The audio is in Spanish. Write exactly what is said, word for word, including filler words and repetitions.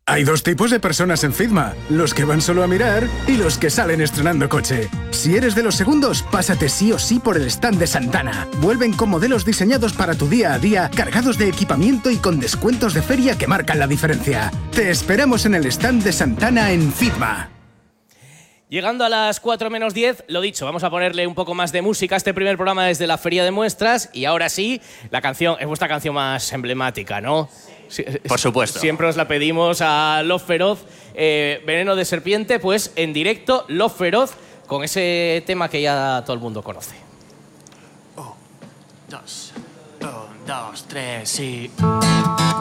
Hay dos tipos de personas en Fitma, los que van solo a mirar y los que salen estrenando coche. Si eres de los segundos, pásate sí o sí por el stand de Santana. Vuelven con modelos diseñados para tu día a día, cargados de equipamiento y con descuentos de feria que marcan la diferencia. Te esperamos en el stand de Santana en Fitma. Llegando a las cuatro menos diez, lo dicho, vamos a ponerle un poco más de música a este primer programa desde la Feria de Muestras y ahora sí, la canción es vuestra canción más emblemática, ¿no? Por supuesto. Siempre os la pedimos a Love Feroz, eh, Veneno de Serpiente, pues en directo, Love Feroz, con ese tema que ya todo el mundo conoce. Un, dos, un, dos, tres y...